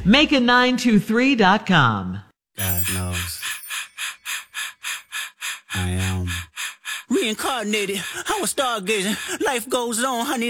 Macon923.com. God knows. I am reincarnated. I was stargazing. Life goes on, honey.